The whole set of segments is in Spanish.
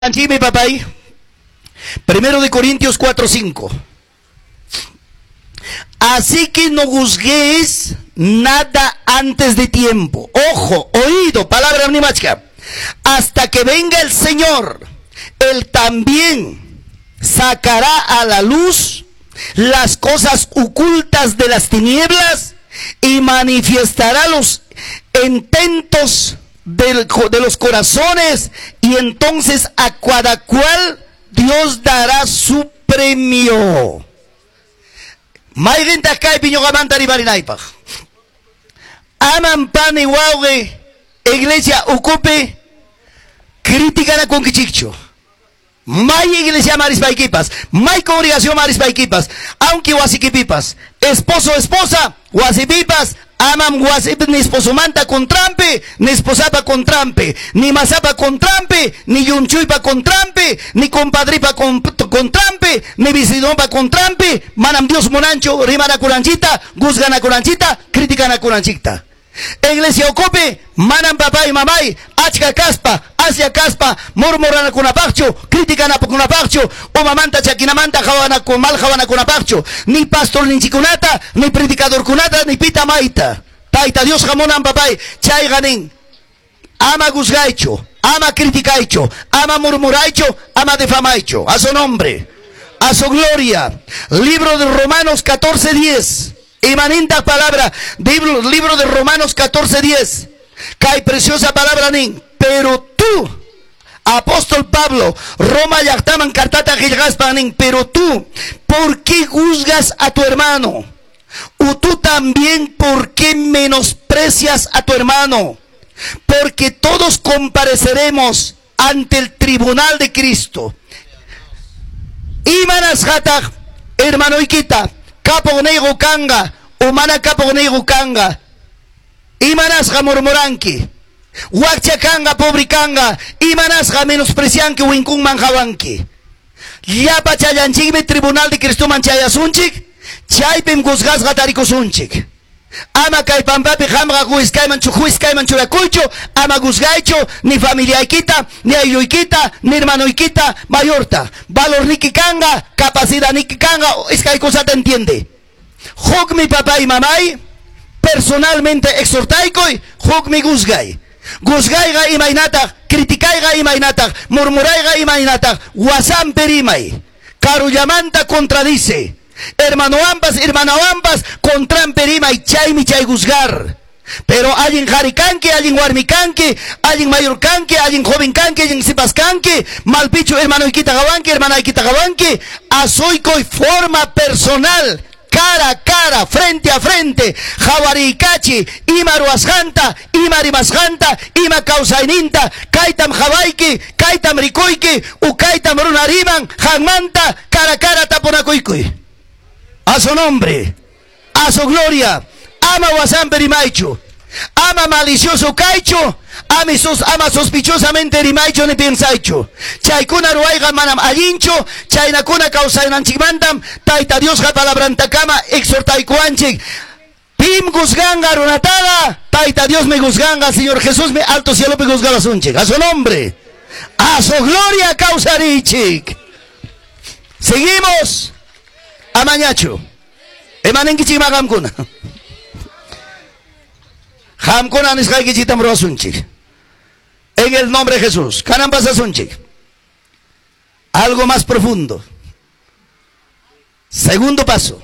Aquí mi papá ahí. Primero de Corintios 4:5. Así que no juzguéis nada antes de tiempo. Ojo, oído, palabra mnimática. Hasta que venga el Señor, Él también sacará a la luz las cosas ocultas de las tinieblas y manifestará los intentos de los corazones, y entonces a cada cual Dios dará su premio. Aman pan y guauge, iglesia ocupe, critican con quichicho. May iglesia maris baikipas, may congregación maris baikipas, aunque wasikipipas, esposo, esposa, wasipipas, aman wasip ni esposo manta con trampe, ni esposapa con trampe, ni masapa con trampe, ni yunchuipa con trampe, ni compadripa con trampe, ni visidonpa con trampe, manam Dios monancho, rimana curanchita, guzgana curanchita, criticana curanchita. Iglesia ocupe, manan papá y mamay, achka caspa, hacia caspa, murmurana con apacho, criticana con apacho, o mamanta chaquinamanta, jawana con mal jawana con apacho, ni pastor ni chicunata, ni predicador kunata, ni pita maita. Taita Dios jamonan papay, chay ganin, ama guzgaicho, ama criticaicho, ama murmuraicho, ama defamaicho, a su nombre, a su gloria. Libro de Romanos 14:10. Imaninta palabra, libro de Romanos 14:10. Cae preciosa palabra nin. Pero tú, apóstol Pablo, Roma yactaman cartata gilgaspanin, pero tú, ¿por qué juzgas a tu hermano? O tú también, ¿por qué menosprecias a tu hermano? Porque todos compareceremos ante el tribunal de Cristo. Imanas hatak, hermano Ikita, capo nego kanga, humana capo nego kanga, imanasga murmuranki, wakcha kanga pobre kanga, imanasga menosprecianki winkun manjawanki. Yapa chayanchikme tribunal de Cristo manchayasunchik, chaypim guzgasga tarikusunchik. Ama kay pampapi hamga juizkayman churakucho, ama guzgaycho, ni familia ikita, ni ayuikita, ni hermano ikita, mayorta. Valor niki kanga, capacidad niki kanga, es que hay cosa te entiende. Jog mi papá y mamay, personalmente exhortaicoy, jog mi guzgay. Guzgayga imainata, criticaiga imainata, murmuraiga imainata, guasam perimay. Carullamanta contradice. Hermano ambas, hermana ambas, contran perima y chay mi chay guzgar. Pero alguien jaricanque, alguien guarmicanque, alguien mayor canque, alguien joven canque, alguien sipas canque, malpicho hermano Ikita gawanque, hermana Ikita gawanque, azoico y forma personal, cara a cara, frente a frente, jawarikachi, imaru asjanta, imari masjanta, ima causaininta, kaitam jawaiki, kaitam rikoiki, u kaitam runariman, jangmanta, cara a cara taponakoikui. A su nombre, a su gloria, ama Guasán Perimaicho, ama malicioso Caicho, ama sospechosamente Rimaicho ni pensaicho. Chaykuna ruaiga manam allincho, chaynakuna causainanchikmantam, taita Dios ha palabrantakama, exhortaikuanchik. Pim guzganga runatada, taita Dios me guzganga, Señor Jesús me alto cielo me guzgaba sunchik. A su nombre, a su gloria causarichik. Seguimos. Amañacho, emanenkichik magamkuna. Hamkuna niskaikichitam rosunchik. En el nombre de Jesús. Kanan pasasunchik. Algo más profundo. Segundo paso.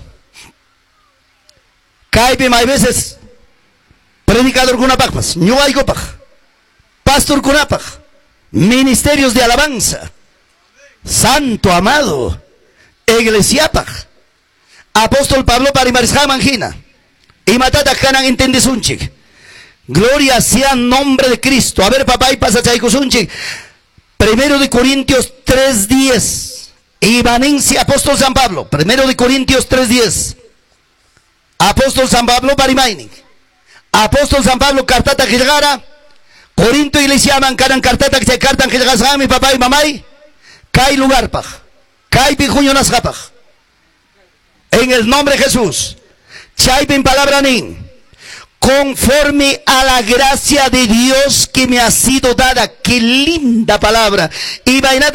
Kaipim hay veces predicador kunapakmas, ñuaykopaj, pastor kunapaj, ministerios de alabanza, santo amado, iglesiapaj. Apóstol Pablo para Manjina y matata canan entendesunchik. Gloria sea en nombre de Cristo. A ver, papá, y pasa chaycosunchik. Primero de Corintios 3:10. Ibanencia, apóstol San Pablo. Primero de Corintios 3:10. Apóstol San Pablo para Imainik. Apóstol San Pablo, cartata gilgara. Corinto iglesia mancaran cartata que se cartan gilgasá, mi papá y mamay. Kai lugar paj. Kai pijuño nasjapaj. En el nombre de Jesús. Chaypin palabra nin. conforme a la gracia de Dios que me ha sido dada. Qué linda palabra. Imagínate